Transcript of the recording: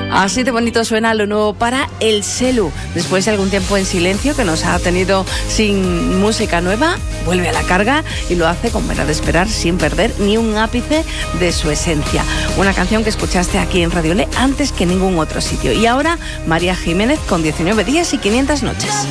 Así de bonito suena lo nuevo para El Celu. Después de algún tiempo en silencio que nos ha tenido sin música nueva, vuelve a la carga y lo hace como era de esperar, sin perder ni un ápice de su esencia. Una canción que escuchaste aquí en Radio Le antes que en ningún otro sitio. Y ahora María Jiménez con 19 días y 500 noches.